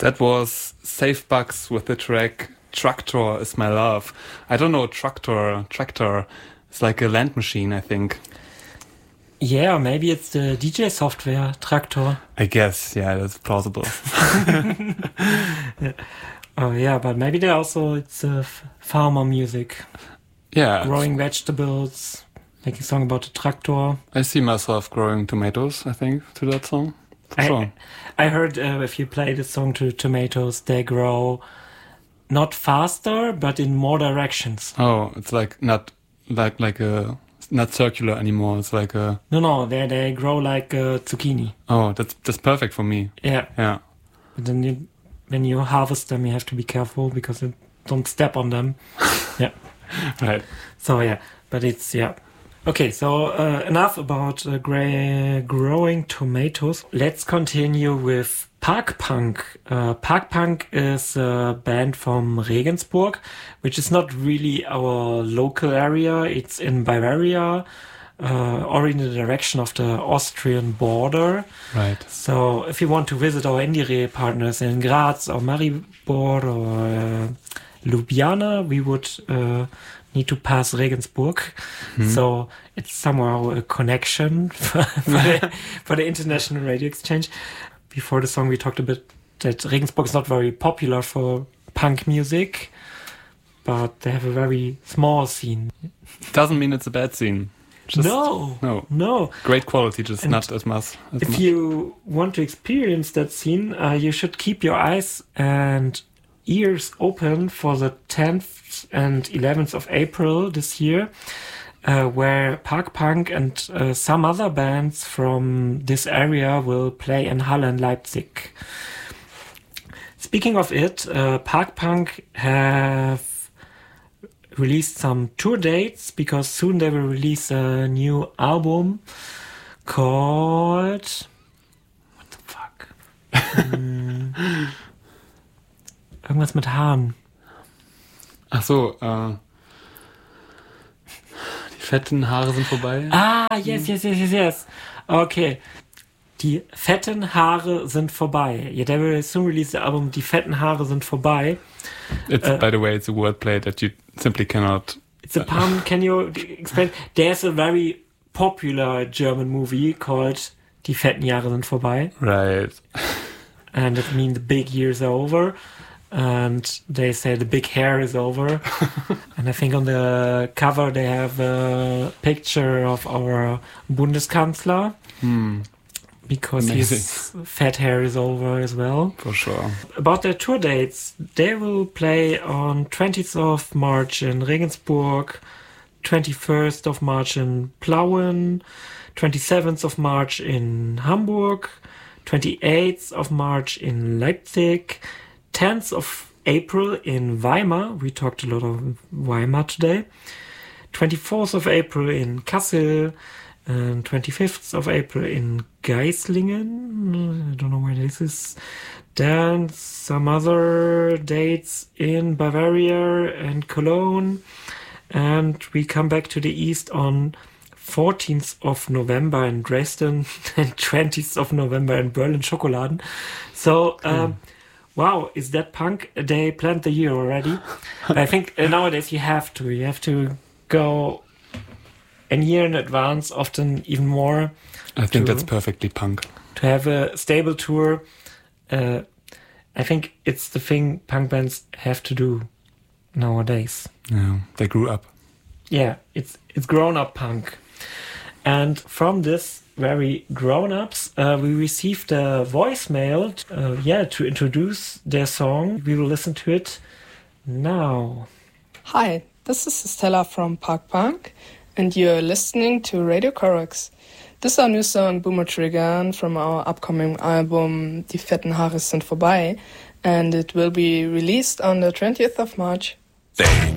That was Safe Bucks with the track Tractor Is My Love. I don't know, tractor. It's like a land machine, I think. Yeah, maybe it's the DJ software, Traktor. I guess, yeah, that's plausible. Yeah. Oh yeah, but maybe it's farmer music. Yeah. Growing vegetables, making a song about a tractor. I see myself growing tomatoes, I think, to that song. For sure. I heard if you play the song to tomatoes, they grow not faster, but in more directions. Oh, it's like not circular anymore. It's like a... No, they grow like a zucchini. Oh, that's perfect for me. Yeah. Yeah. But then when you harvest them, you have to be careful because you don't step on them. Yeah. Right. So yeah, but it's, yeah. Okay, so enough about growing tomatoes. Let's continue with Park Punk. Park Punk is a band from Regensburg, which is not really our local area. It's in Bavaria, or in the direction of the Austrian border. Right. So if you want to visit our Indire partners in Graz or Maribor or Ljubljana, we would need to pass Regensburg. Mm-hmm. So it's somehow a connection for the International Radio Exchange. Before the song, we talked a bit that Regensburg is not very popular for punk music, but they have a very small scene. Doesn't mean it's a bad scene. No. Great quality, just not as much. If you want to experience that scene, you should keep your eyes and ears open for the 10th and 11th of April this year, where Park Punk and some other bands from this area will play in Halle and Leipzig. Speaking of it, Park Punk have released some tour dates because soon they will release a new album called... What the fuck? Irgendwas mit Haaren. Ach so, die fetten Haare sind vorbei. Ah, yes. Okay. Die fetten Haare sind vorbei. Yeah, they will soon release the album Die fetten Haare sind vorbei. It's, by the way, it's a wordplay that you simply cannot... It's a pun. Can you explain? There's a very popular German movie called Die fetten Jahre sind vorbei. Right. And it means the big years are over. And they say the big hair is over. And I think on the cover they have a picture of our Bundeskanzler. Because Amazing. his fat hair is over as well. For sure. About their tour dates, they will play on 20th of March in Regensburg, 21st of March in Plauen, 27th of March in Hamburg, 28th of March in Leipzig, 10th of April in Weimar. We talked a lot of Weimar today. 24th of April in Kassel. And 25th of April in Geislingen. I don't know where this is. Then some other dates in Bavaria and Cologne. And we come back to the east on 14th of November in Dresden and 20th of November in Berlin Schokoladen. So, wow, is that punk? They planned the year already. I think nowadays you have to go a year in advance, often even more. I think that's perfectly punk. To have a stable tour. I think it's the thing punk bands have to do nowadays. Yeah, they grew up. Yeah, it's grown-up punk. And from this very grown-ups, we received a voicemail to introduce their song. We will listen to it now. Hi, this is Stella from Park Punk, and you're listening to Radio Korax. This is our new song, Boomer Trigan, from our upcoming album, Die fetten Haare sind vorbei, and it will be released on the 20th of March.